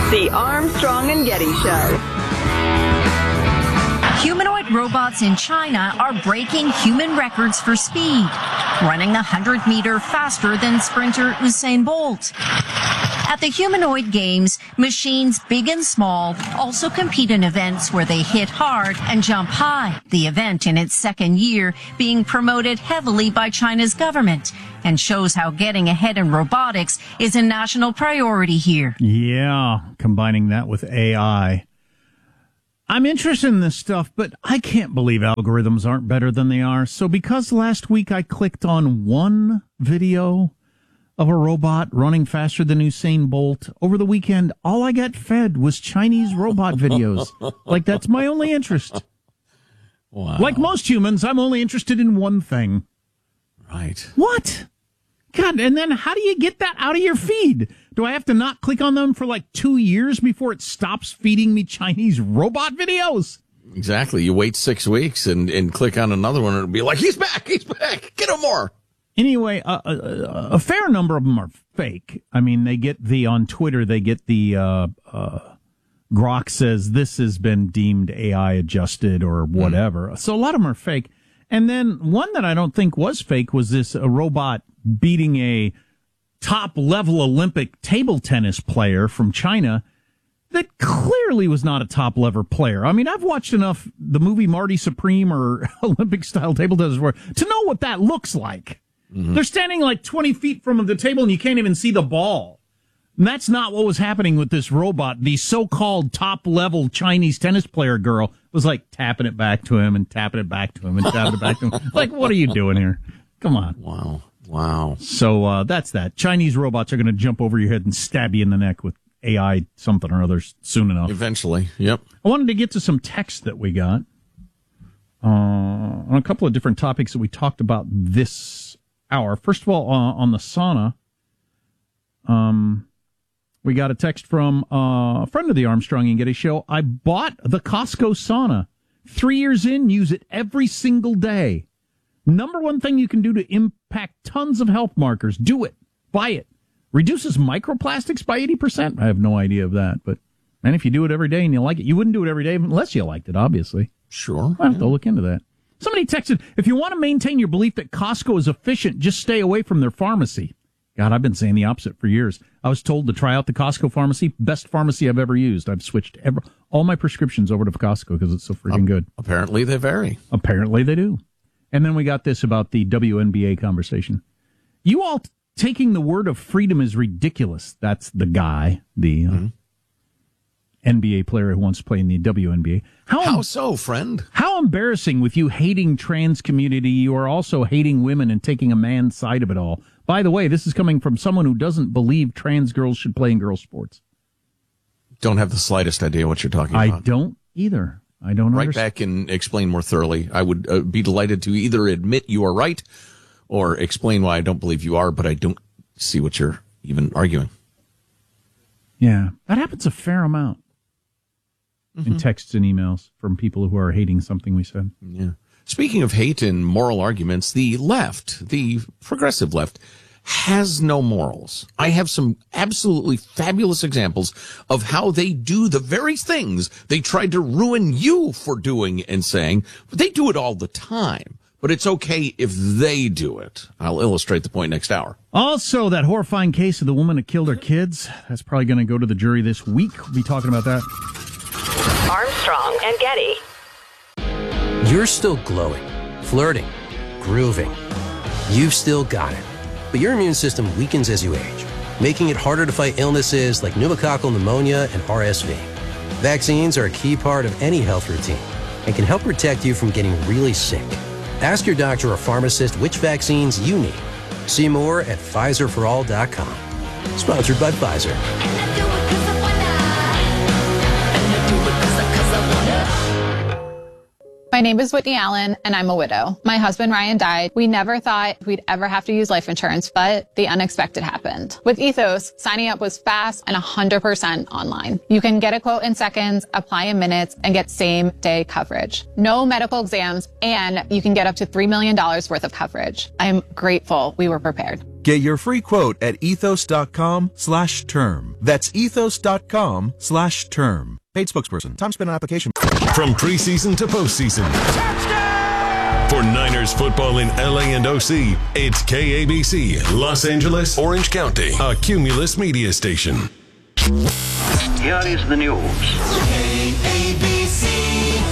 The Armstrong and Getty Show. Humanoid robots in China are breaking human records for speed, running 100 meter faster than sprinter Usain Bolt. At the Humanoid Games, machines big and small also compete in events where they hit hard and jump high. The event, in its second year, being promoted heavily by China's government, and shows how getting ahead in robotics is a national priority here. Yeah, combining that with AI. I'm interested in this stuff, but I can't believe algorithms aren't better than they are. So because last week I clicked on one video of a robot running faster than Usain Bolt, over the weekend, all I got fed was Chinese robot videos. Like, that's my only interest. Wow. Like most humans, I'm only interested in one thing. Right. What? God, and then how do you get that out of your feed? Do I have to not click on them for like 2 years before it stops feeding me Chinese robot videos? Exactly. You wait 6 weeks and click on another one, and it'll be like, he's back, get him more. Anyway, a fair number of them are fake. I mean, on Twitter, they get the Grok says this has been deemed AI adjusted or whatever. So a lot of them are fake. And then one that I don't think was fake was a robot beating a top-level Olympic table tennis player from China that clearly was not a top-level player. I mean, I've watched enough the movie Marty Supreme or Olympic-style table tennis to know what that looks like. Mm-hmm. They're standing like 20 feet from the table and you can't even see the ball. And that's not what was happening with this robot. The so-called top-level Chinese tennis player girl was like tapping it back to him and tapping it back to him and tapping it back to him. Like, what are you doing here? Come on. Wow. So that's that. Chinese robots are going to jump over your head and stab you in the neck with AI something or other soon enough. Eventually, yep. I wanted to get to some text that we got on a couple of different topics that we talked about this hour. First of all, on the sauna, we got a text from a friend of the Armstrong and Getty Show. I bought the Costco sauna. 3 years in, use it every single day. Number one thing you can do to impact tons of health markers. Do it. Buy it. Reduces microplastics by 80%. I have no idea of that, but man, if you do it every day and you like it, you wouldn't do it every day unless you liked it, obviously. Sure. I'll have to look into that. Somebody texted, if you want to maintain your belief that Costco is efficient, just stay away from their pharmacy. God, I've been saying the opposite for years. I was told to try out the Costco pharmacy. Best pharmacy I've ever used. I've switched all my prescriptions over to Costco because it's so freaking good. Apparently they vary. Apparently they do. And then we got this about the WNBA conversation. You all taking the word of freedom is ridiculous. That's the guy, the NBA player who wants to play in the WNBA. How so, friend? How embarrassing with you hating trans community. You are also hating women and taking a man's side of it all. By the way, this is coming from someone who doesn't believe trans girls should play in girls' sports. Don't have the slightest idea what you're talking about. I don't either. I don't Right understand. back and explain more thoroughly. I would be delighted to either admit you are right or explain why I don't believe you are, but I don't see what you're even arguing. Yeah, that happens a fair amount in texts and emails from people who are hating something we said. Yeah. Speaking of hate and moral arguments, the left, the progressive left, has no morals. I have some absolutely fabulous examples of how they do the very things they tried to ruin you for doing and saying, but they do it all the time. But it's okay if they do it. I'll illustrate the point next hour. Also, that horrifying case of the woman that killed her kids, that's probably going to go to the jury this week. We'll be talking about that. Armstrong and Getty. You're still glowing, flirting, grooving. You've still got it. But your immune system weakens as you age, making it harder to fight illnesses like pneumococcal pneumonia and RSV. Vaccines are a key part of any health routine and can help protect you from getting really sick. Ask your doctor or pharmacist which vaccines you need. See more at PfizerForAll.com. Sponsored by Pfizer. My name is Whitney Allen, and I'm a widow. My husband, Ryan, died. We never thought we'd ever have to use life insurance, but the unexpected happened. With Ethos, signing up was fast and 100% online. You can get a quote in seconds, apply in minutes, and get same-day coverage. No medical exams, and you can get up to $3 million worth of coverage. I'm grateful we were prepared. Get your free quote at ethos.com/term. That's ethos.com/term. Paid spokesperson. Time spent on application. From preseason to postseason. Touchdown! For Niners football in LA and OC, it's KABC, Los Angeles, Orange County, a Cumulus media station. Here is the news. KABC.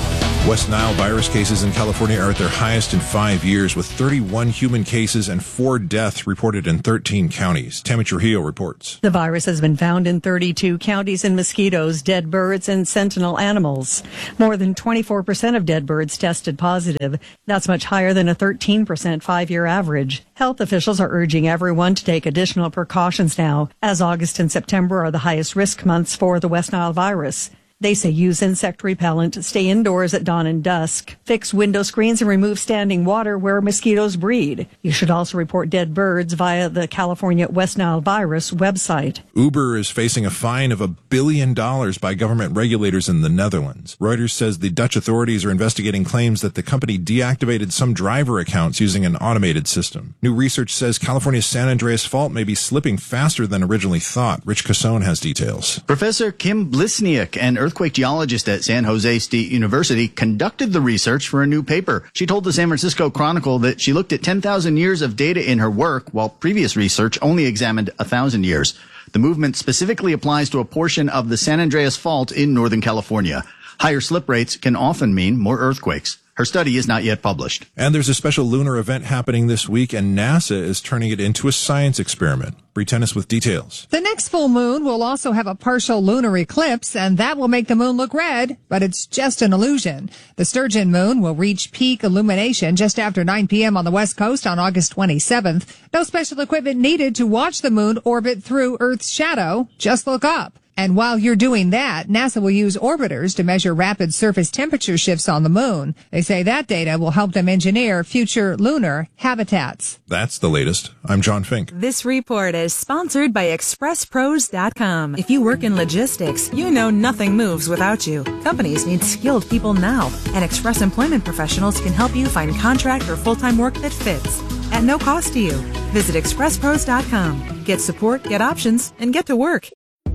West Nile virus cases in California are at their highest in 5 years, with 31 human cases and 4 deaths reported in 13 counties. Tammy Trujillo reports. The virus has been found in 32 counties in mosquitoes, dead birds, and sentinel animals. More than 24% of dead birds tested positive. That's much higher than a 13% 5-year average. Health officials are urging everyone to take additional precautions now, as August and September are the highest risk months for the West Nile virus. They say use insect repellent, stay indoors at dawn and dusk, fix window screens, and remove standing water where mosquitoes breed. You should also report dead birds via the California West Nile virus website. Uber is facing a fine of $1 billion by government regulators in the Netherlands. Reuters says the Dutch authorities are investigating claims that the company deactivated some driver accounts using an automated system. New research says California's San Andreas Fault may be slipping faster than originally thought. Rich Casson has details. Professor Kim Blisniak, an earthquake geologist at San Jose State University, conducted the research for a new paper. She told the San Francisco Chronicle that she looked at 10,000 years of data in her work, while previous research only examined 1,000 years. The movement specifically applies to a portion of the San Andreas Fault in Northern California. Higher slip rates can often mean more earthquakes. Her study is not yet published. And there's a special lunar event happening this week, and NASA is turning it into a science experiment. Bree Tennis with details. The next full moon will also have a partial lunar eclipse, and that will make the moon look red, but it's just an illusion. The Sturgeon moon will reach peak illumination just after 9 p.m. on the West Coast on August 27th. No special equipment needed to watch the moon orbit through Earth's shadow. Just look up. And while you're doing that, NASA will use orbiters to measure rapid surface temperature shifts on the moon. They say that data will help them engineer future lunar habitats. That's the latest. I'm John Fink. This report is sponsored by ExpressPros.com. If you work in logistics, you know nothing moves without you. Companies need skilled people now, and Express Employment Professionals can help you find contract or full-time work that fits at no cost to you. Visit ExpressPros.com. Get support, get options, and get to work.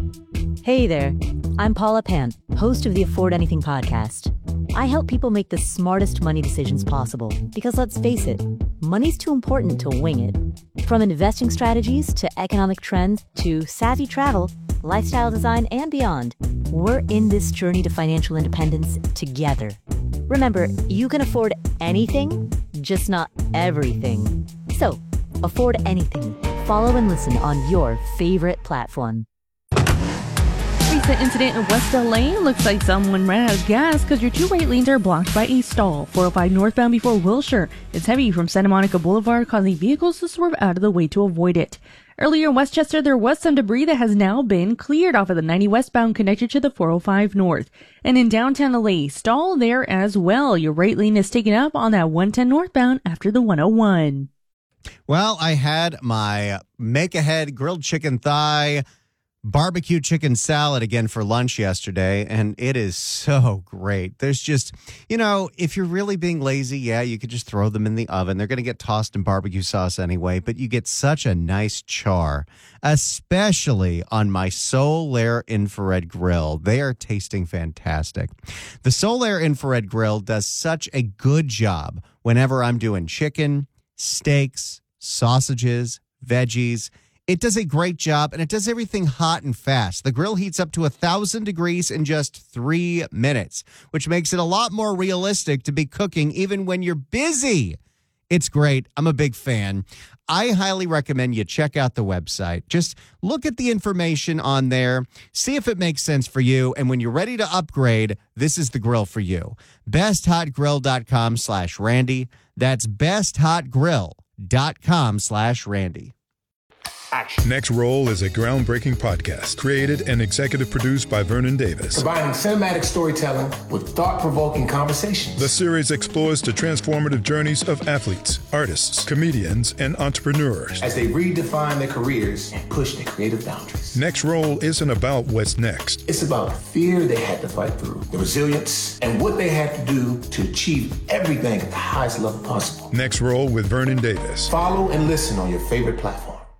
Hey there, I'm Paula Pant, host of the Afford Anything podcast. I help people make the smartest money decisions possible because, let's face it, money's too important to wing it. From investing strategies to economic trends to savvy travel, lifestyle design, and beyond, we're in this journey to financial independence together. Remember, you can afford anything, just not everything. So, afford anything. Follow and listen on your favorite platform. Recent incident in West LA. Looks like someone ran out of gas because your two right lanes are blocked by a stall. 405 northbound before Wilshire. It's heavy from Santa Monica Boulevard, causing vehicles to swerve out of the way to avoid it. Earlier in Westchester, there was some debris that has now been cleared off of the 90 westbound connected to the 405 north. And in downtown LA, stall there as well. Your right lane is taken up on that 110 northbound after the 101. Well, I had my make-ahead grilled chicken thigh barbecue chicken salad again for lunch yesterday, and it is so great. There's just, if you're really being lazy, yeah, you could just throw them in the oven. They're going to get tossed in barbecue sauce anyway, but you get such a nice char, especially on my Solaire infrared grill. They are tasting fantastic. The Solaire infrared grill does such a good job whenever I'm doing chicken, steaks, sausages, veggies. It does a great job, and it does everything hot and fast. The grill heats up to 1,000 degrees in just 3 minutes, which makes it a lot more realistic to be cooking even when you're busy. It's great. I'm a big fan. I highly recommend you check out the website. Just look at the information on there, see if it makes sense for you, and when you're ready to upgrade, this is the grill for you. BestHotGrill.com/Randy. That's BestHotGrill.com/Randy. Action. Next Roll is a groundbreaking podcast created and executive produced by Vernon Davis. Combining cinematic storytelling with thought-provoking conversations. The series explores the transformative journeys of athletes, artists, comedians, and entrepreneurs as they redefine their careers and push their creative boundaries. Next Roll isn't about what's next. It's about the fear they had to fight through, the resilience, and what they had to do to achieve everything at the highest level possible. Next Roll with Vernon Davis. Follow and listen on your favorite platform.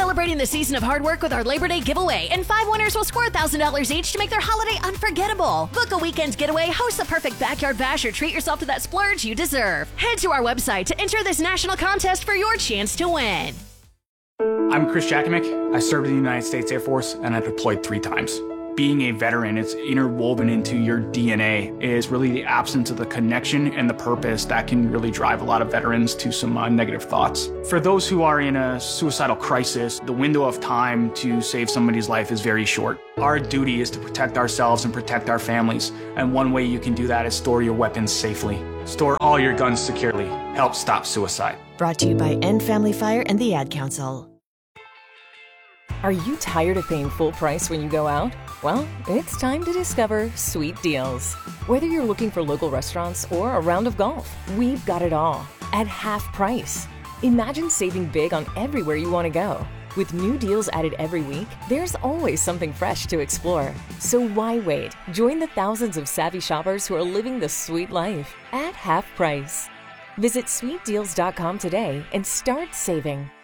celebrating the season of hard work with our Labor Day giveaway, and 5 winners will score $1,000 each to make their holiday unforgettable. Book a weekend getaway, host the perfect backyard bash, or treat yourself to that splurge you deserve. Head to our website to enter this national contest for your chance to win. I'm Chris Jakimick. I served in the United States Air Force, and I deployed 3 times. Being a veteran, it's interwoven into your DNA. It is really the absence of the connection and the purpose that can really drive a lot of veterans to some negative thoughts. For those who are in a suicidal crisis, the window of time to save somebody's life is very short. Our duty is to protect ourselves and protect our families, and one way you can do that is store your weapons safely. Store all your guns securely. Help stop suicide. Brought to you by End Family Fire and the Ad Council. Are you tired of paying full price when you go out? Well, it's time to discover Sweet Deals. Whether you're looking for local restaurants or a round of golf, we've got it all at half price. Imagine saving big on everywhere you want to go. With new deals added every week, there's always something fresh to explore. So why wait? Join the thousands of savvy shoppers who are living the sweet life at half price. Visit sweetdeals.com today and start saving.